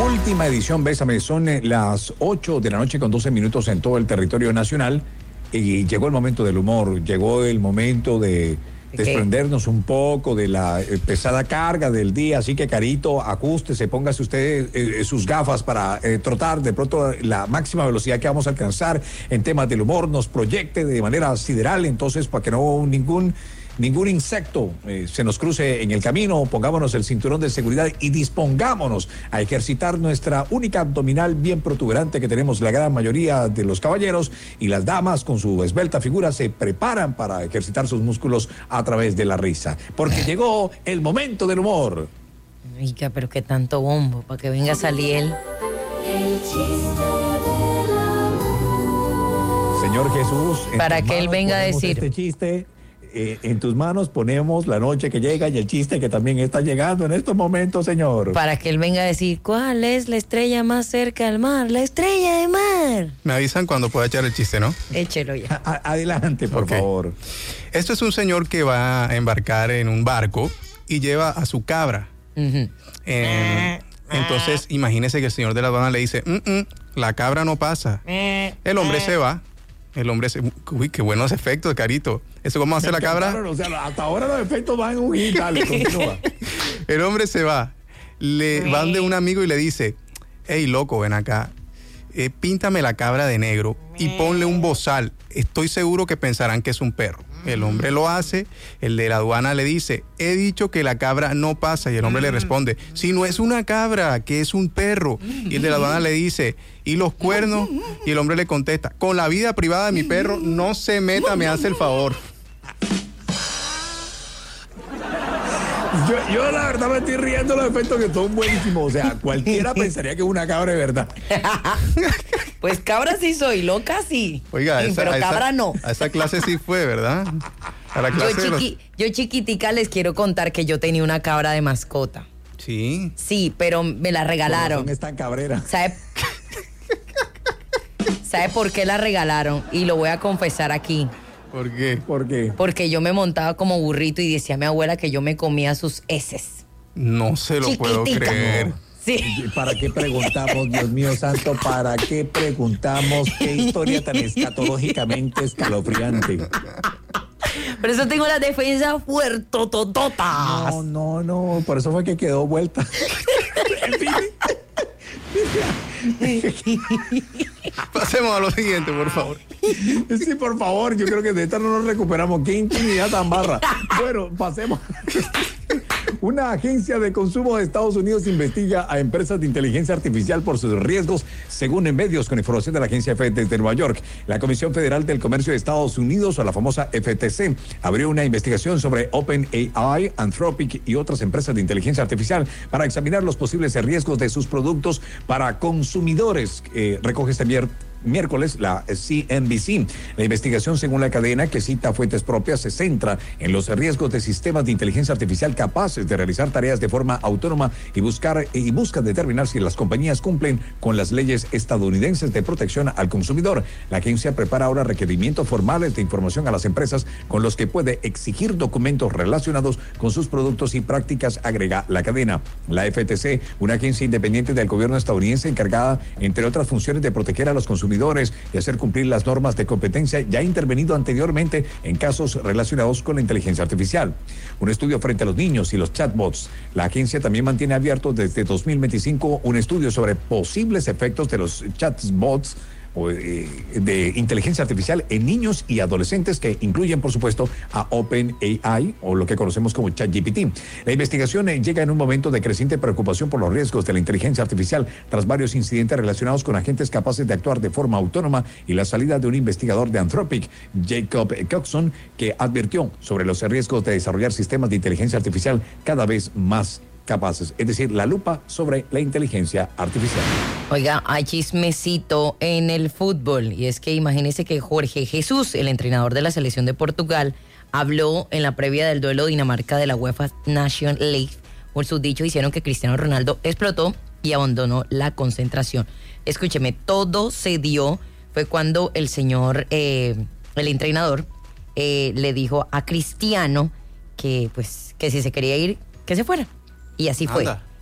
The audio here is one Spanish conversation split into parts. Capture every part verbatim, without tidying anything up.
Penúltima edición, Bésame, son eh, las ocho de la noche con doce minutos en todo el territorio nacional y llegó el momento del humor, llegó el momento de desprendernos un poco de la eh, pesada carga del día, así que Carito, ajústese, póngase usted eh, sus gafas para eh, trotar de pronto la máxima velocidad que vamos a alcanzar en temas del humor, nos proyecte de manera sideral, entonces para que no ningún ningún insecto eh, se nos cruce en el camino, pongámonos el cinturón de seguridad y dispongámonos a ejercitar nuestra única abdominal bien protuberante que tenemos la gran mayoría de los caballeros, y las damas con su esbelta figura se preparan para ejercitar sus músculos a través de la risa, porque llegó el momento del humor. Oiga, pero qué tanto bombo, para que venga a salir él. El chiste del amor. Señor Jesús, para que él venga a decir este chiste. Eh, en tus manos ponemos la noche que llega y el chiste que también está llegando en estos momentos, señor. Para que él venga a decir, ¿cuál es la estrella más cerca al mar? La estrella de mar. Me avisan cuando pueda echar el chiste, ¿no? Échelo ya. A- adelante, por Okay. favor. Esto es un señor que va a embarcar en un barco y lleva a su cabra. Uh-huh. Eh, entonces, imagínese que el señor de la aduana le dice, mm, mm, la cabra no pasa. El hombre se va. El hombre se... Uy, qué buenos efectos, Carito. ¿Eso cómo hace la cabra? Claro, o sea, hasta ahora los efectos van en un hit, dale, continúa. El hombre se va. Le van de un amigo y le dice, hey, loco, ven acá. Eh, píntame la cabra de negro y ponle un bozal. Estoy seguro que pensarán que es un perro. El hombre lo hace, el de la aduana le dice, he dicho que la cabra no pasa, y el hombre le responde, si no es una cabra, que es un perro. Y el de la aduana le dice, ¿y los cuernos? Y el hombre le contesta, con la vida privada de mi perro no se meta, me hace el favor. Yo, yo la verdad me estoy riendo los efectos que son buenísimos. O sea, cualquiera pensaría que es una cabra de verdad. Pues cabra sí soy, loca sí. Oiga, Sí, esa, pero a esa- cabra no. A esa clase sí fue, ¿verdad? A la Yo, clase de los- chiqui, yo chiquitica les quiero contar que yo tenía una cabra de mascota. Sí. Sí, pero me la regalaron. Son tan cabrera. ¿Sabe? ¿Sabe por qué la regalaron? Y lo voy a confesar aquí. ¿Por qué? ¿Por qué? Porque yo me montaba como burrito y decía a mi abuela que yo me comía sus heces. No se lo puedo Chiquitica. creer. Sí. ¿Para qué preguntamos, Dios mío santo? ¿Para qué preguntamos? Qué historia tan escatológicamente escalofriante. Por eso tengo la defensa fuertotototas. No, no, no. Por eso fue que quedó vuelta. En fin. Pasemos a lo siguiente, por favor. Sí, por favor, yo creo que de esta no nos recuperamos. Qué intimidad tan barra. Bueno, pasemos. Una agencia de consumo de Estados Unidos investiga a empresas de inteligencia artificial por sus riesgos, según en medios con información de la agencia F T C de Nueva York. La Comisión Federal del Comercio de Estados Unidos, o la famosa F T C, abrió una investigación sobre OpenAI, Anthropic y otras empresas de inteligencia artificial para examinar los posibles riesgos de sus productos para consumidores. Eh, recoge este miércoles. Miércoles, la C N B C. La investigación, según la cadena, que cita fuentes propias, se centra en los riesgos de sistemas de inteligencia artificial capaces de realizar tareas de forma autónoma y buscar y busca determinar si las compañías cumplen con las leyes estadounidenses de protección al consumidor. La agencia prepara ahora requerimientos formales de información a las empresas con los que puede exigir documentos relacionados con sus productos y prácticas, agrega la cadena. La F T C, una agencia independiente del gobierno estadounidense encargada, entre otras funciones, de proteger a los consumidores y hacer cumplir las normas de competencia, ya ha intervenido anteriormente en casos relacionados con la inteligencia artificial. Un estudio frente a los niños y los chatbots. La agencia también mantiene abierto desde dos mil veinticinco un estudio sobre posibles efectos de los chatbots de inteligencia artificial en niños y adolescentes, que incluyen, por supuesto, a OpenAI, o lo que conocemos como ChatGPT. La investigación llega en un momento de creciente preocupación por los riesgos de la inteligencia artificial tras varios incidentes relacionados con agentes capaces de actuar de forma autónoma y la salida de un investigador de Anthropic, Jacob Coxon, que advirtió sobre los riesgos de desarrollar sistemas de inteligencia artificial cada vez más capaces, es decir, la lupa sobre la inteligencia artificial. Oiga, hay chismecito en el fútbol, y es que imagínese que Jorge Jesús, el entrenador de la selección de Portugal, habló en la previa del duelo Dinamarca de la UEFA Nations League. Por sus dichos hicieron que Cristiano Ronaldo explotó y abandonó la concentración. Escúcheme, todo se dio, fue cuando el señor, eh, el entrenador, eh, le dijo a Cristiano que, pues, que si se quería ir, que se fuera. Y así fue. Anda.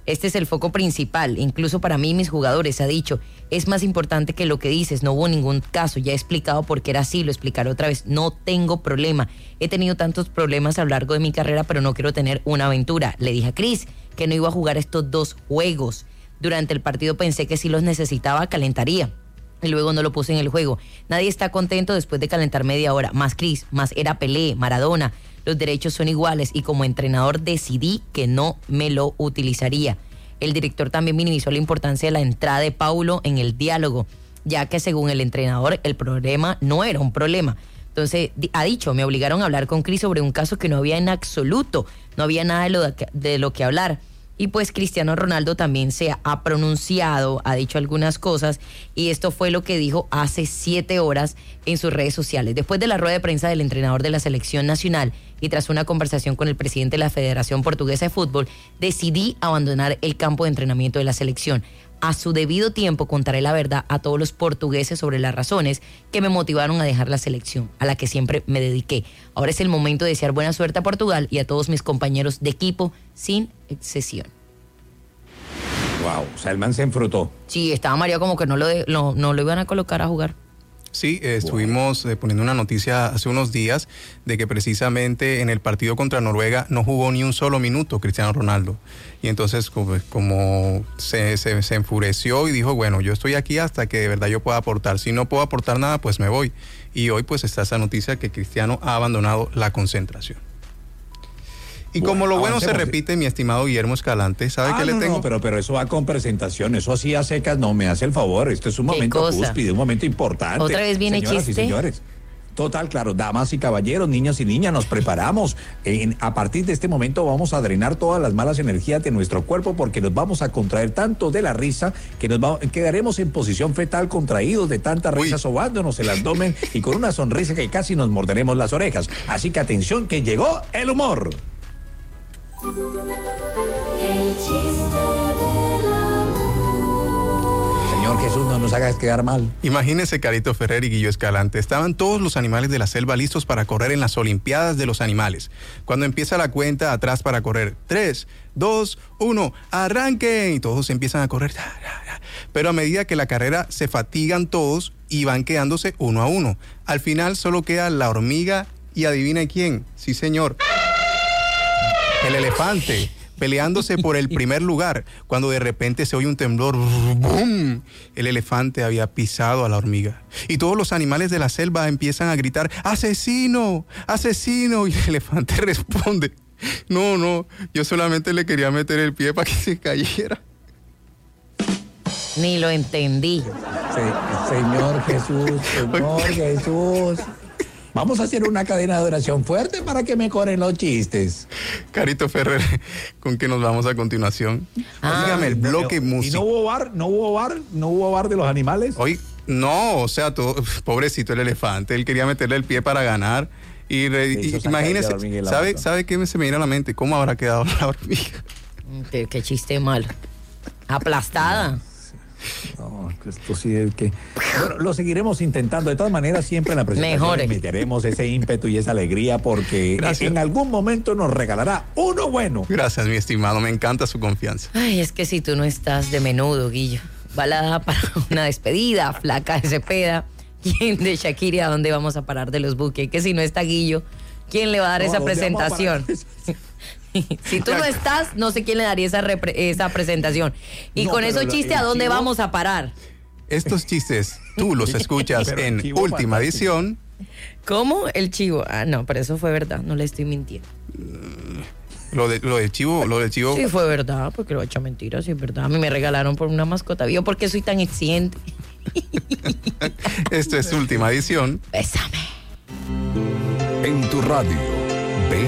Este es el foco principal, incluso para mí y mis jugadores, ha dicho, es más importante que lo que dices, no hubo ningún caso, ya he explicado por qué era así, lo explicaré otra vez, no tengo problema, he tenido tantos problemas a lo largo de mi carrera, pero no quiero tener una aventura. Le dije a Chris que no iba a jugar estos dos juegos, durante el partido pensé que si los necesitaba calentaría, y luego no lo puse en el juego. Nadie está contento después de calentar media hora, más Chris, más era Pelé, Maradona. Los derechos son iguales y como entrenador decidí que no me lo utilizaría. El director también minimizó la importancia de la entrada de Paulo en el diálogo, ya que según el entrenador el problema no era un problema. Entonces ha dicho, me obligaron a hablar con Chris sobre un caso que no había en absoluto, no había nada de lo, de, de lo que hablar. Y pues Cristiano Ronaldo también se ha pronunciado, ha dicho algunas cosas y esto fue lo que dijo hace siete horas en sus redes sociales. Después de la rueda de prensa del entrenador de la selección nacional y tras una conversación con el presidente de la Federación Portuguesa de Fútbol, decidí abandonar el campo de entrenamiento de la selección. A su debido tiempo contaré la verdad a todos los portugueses sobre las razones que me motivaron a dejar la selección, a la que siempre me dediqué. Ahora es el momento de desear buena suerte a Portugal y a todos mis compañeros de equipo, sin excesión. Wow, o sea, el man se enfrutó. Sí, estaba María como que no lo, de, no, no lo iban a colocar a jugar. Sí, eh, estuvimos eh, poniendo una noticia hace unos días de que precisamente en el partido contra Noruega no jugó ni un solo minuto Cristiano Ronaldo. Y entonces como, como se, se, se enfureció y dijo, bueno, yo estoy aquí hasta que de verdad yo pueda aportar. Si no puedo aportar nada, pues me voy. Y hoy pues está esa noticia que Cristiano ha abandonado la concentración. Y bueno, como lo bueno se repite, mi estimado Guillermo Escalante, ¿sabe ah, qué no, le tengo? No, pero, pero eso va con presentación, eso así a secas, no me hace el favor. Este es un momento cúspide, un momento importante. ¿Otra vez viene señoras chiste? Y señores. Total, claro, damas y caballeros, niños y niñas, nos preparamos. En, a partir de este momento vamos a drenar todas las malas energías de nuestro cuerpo porque nos vamos a contraer tanto de la risa que nos va, quedaremos en posición fetal contraídos de tanta risa, sobándonos el abdomen y con una sonrisa que casi nos morderemos las orejas. Así que atención que llegó el humor. El chiste del amor. Señor Jesús, no nos hagas quedar mal. Imagínese Carito Ferrer y Guillo Escalante. Estaban todos los animales de la selva listos para correr en las Olimpiadas de los Animales. Cuando empieza la cuenta atrás para correr. Tres, dos, uno, ¡arranquen! Y todos empiezan a correr. Pero a medida que la carrera se fatigan todos y van quedándose uno a uno. Al final solo queda la hormiga y adivina quién. Sí, señor. El elefante, peleándose por el primer lugar, cuando de repente se oye un temblor, ¡bum! El elefante había pisado a la hormiga. Y todos los animales de la selva empiezan a gritar, ¡asesino! ¡Asesino! Y el elefante responde, no, no, yo solamente le quería meter el pie para que se cayera. Ni lo entendí. Se, señor Jesús, Señor Jesús. Vamos a hacer una cadena de oración fuerte para que mejoren los chistes. Carito Ferrer, ¿con qué nos vamos a continuación? Ah, Dígame el bloque ¿Y música. no hubo bar? ¿No hubo bar? ¿No hubo bar de los animales? Hoy, no, o sea, todo, pobrecito el elefante, él quería meterle el pie para ganar. Y, re, y imagínese, ¿sabe, ¿sabe qué se me viene a la mente? ¿Cómo habrá quedado la hormiga? Qué, qué chiste malo. Aplastada. No, esto sí es que... Bueno, lo seguiremos intentando. De todas maneras, siempre en la presentación Mejore. meteremos ese ímpetu y esa alegría porque Gracias. en algún momento nos regalará uno bueno. Gracias, mi estimado, me encanta su confianza. Ay, es que si tú no estás de menudo, Guillo. Balada para una despedida, flaca de Cepeda. ¿Quién de Shakira? ¿A dónde vamos a parar de los buques? Que si no está Guillo, ¿quién le va a dar No, esa ¿a dónde vamos a presentación? parar? Si tú no estás, no sé quién le daría esa, repre- esa presentación. Y No, con pero esos la- chistes, el ¿a dónde chivo- vamos a parar? Estos chistes tú los escuchas Pero en chivo Última fantástico. Edición. ¿Cómo? El chivo. Ah, no, pero eso fue verdad, no le estoy mintiendo. Lo de, lo de Chivo, lo de Chivo. Sí, fue verdad, porque lo he hecho mentira, sí es verdad. A mí me regalaron por una mascota. ¿Yo por qué soy tan exigente? Esto es Última Edición. Bésame. En tu radio,